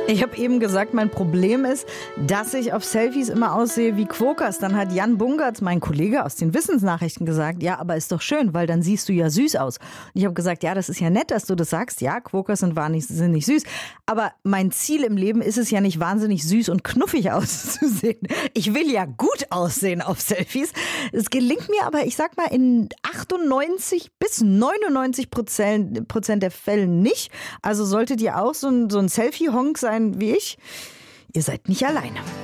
Ich habe eben gesagt, mein Problem ist, dass ich auf Selfies immer aussehe wie Quokkas. Dann hat Jan Bungertz, mein Kollege aus den Wissensnachrichten, gesagt, ja, aber ist doch schön, weil dann siehst du ja süß aus. Und ich habe gesagt, ja, das ist ja nett, dass du das sagst. Ja, Quokkas sind nicht süß. Aber mein Ziel im Leben ist es ja nicht, wahnsinnig süß und knuffig auszusehen. Ich will ja gut aussehen auf Selfies. Es gelingt mir aber, ich sag mal, in 98 bis 99% der Fälle nicht. Also solltet ihr auch so ein Selfie-Honk sein wie ich, ihr seid nicht alleine.